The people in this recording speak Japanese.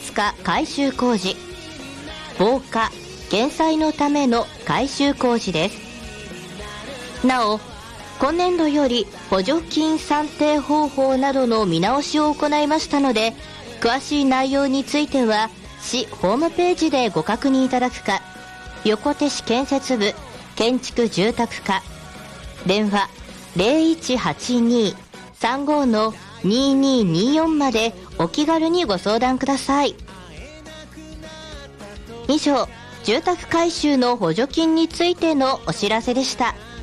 月改修工事、防火・減災のための改修工事です。なお、今年度より補助金算定方法などの見直しを行いましたので、詳しい内容については市ホームページでご確認いただくか、横手市建設部建築住宅課、電話 0182-35-2224 までお気軽にご相談ください。以上、住宅改修の補助金についてのお知らせでした。